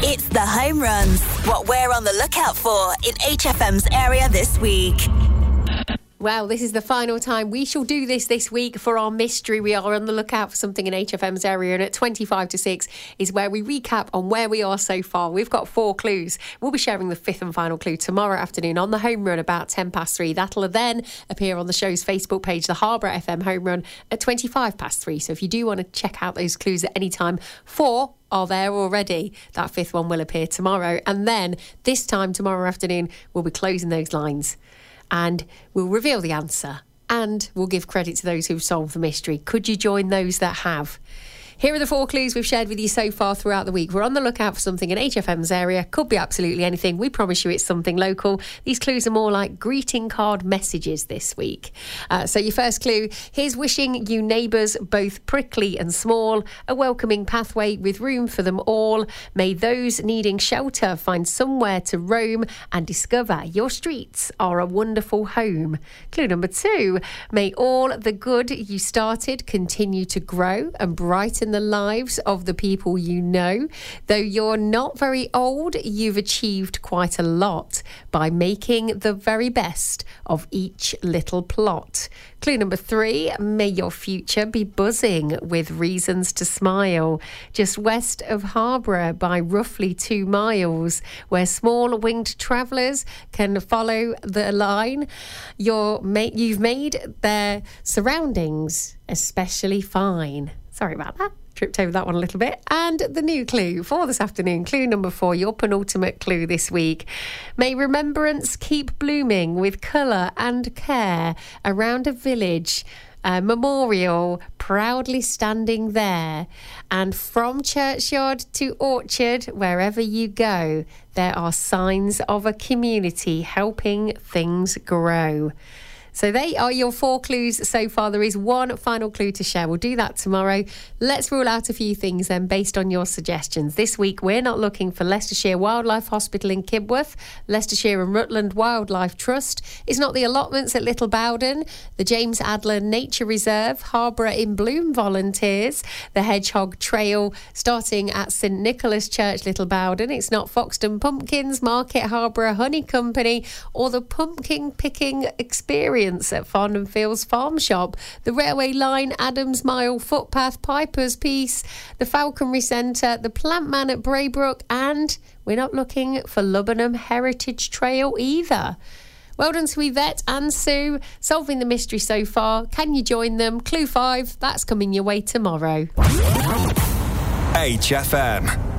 It's the home runs. What we're on the lookout for in HFM's area this week. Well, this is the final time we shall do this week for our mystery. We are on the lookout for something in HFM's area, and at 25 to 6 is where we recap on where we are so far. We've got 4 clues. We'll be sharing the 5th and final clue tomorrow afternoon on the home run about 10 past 3. That'll then appear on the show's Facebook page, the Harborough FM home run, at 25 past 3. So if you do want to check out those clues at any time, 4 are there already. That 5th one will appear tomorrow. And then this time tomorrow afternoon, we'll be closing those lines. And we'll reveal the answer, and we'll give credit to those who've solved the mystery. Could you join those that have? Here are the 4 clues we've shared with you so far throughout the week. We're on the lookout for something in HFM's area. Could be absolutely anything. We promise you it's something local. These clues are more like greeting card messages this week. So your first clue, here's wishing you neighbours, both prickly and small, a welcoming pathway with room for them all. May those needing shelter find somewhere to roam and discover your streets are a wonderful home. Clue number 2, may all the good you started continue to grow and brighten the lives of the people you know. Though you're not very old, you've achieved quite a lot by making the very best of each little plot. Clue number 3, may your future be buzzing with reasons to smile. Just west of Harborough by roughly 2 miles, where small winged travellers can follow the line, you've made their surroundings especially fine. Sorry about that. Tripped over that one a little bit. And the new clue for this afternoon, clue number 4, your penultimate clue this week. May remembrance keep blooming with colour and care around a village, a memorial proudly standing there. And from churchyard to orchard, wherever you go, there are signs of a community helping things grow. So they are your 4 clues so far. There is one final clue to share. We'll do that tomorrow. Let's rule out a few things then based on your suggestions. This week, we're not looking for Leicestershire Wildlife Hospital in Kibworth, Leicestershire and Rutland Wildlife Trust. It's not the allotments at Little Bowden, the James Adler Nature Reserve, Harborough in Bloom volunteers, the Hedgehog Trail starting at St Nicholas Church, Little Bowden. It's not Foxton Pumpkins, Market Harborough Honey Company, or the pumpkin picking experience at Farnham Fields Farm Shop, the Railway Line, Adams Mile Footpath, Piper's Piece, the Falconry Centre, the Plant Man at Braybrook, and we're not looking for Lubbenham Heritage Trail either. Well done to Yvette and Sue, solving the mystery so far. Can you join them? Clue 5, that's coming your way tomorrow. HFM.